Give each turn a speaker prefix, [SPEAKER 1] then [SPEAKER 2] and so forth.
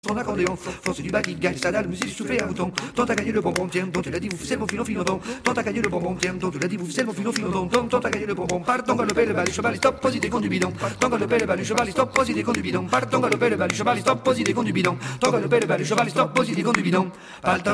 [SPEAKER 1] Son accordéon, force du bas qui gagne sa dalle, musique soufflée à mouton. Tant à gagner le bonbon, tiens, dont tu l'as dit, vous c'est mon filon filodon. Tant à gagner le bonbon, tiens, dont tu l'as dit, vous c'est mon filon filodon. Tant à gagner le bonbon, partons galoper le bal, le cheval, stop, posez des cons du bidon. Partons galoper le bal, le cheval, stop, posez des cons du bidon. Partons galoper le bal, le cheval, stop, posez des cons du bidon. Tant galoper le bal, le cheval, stop, posez des cons du bidon.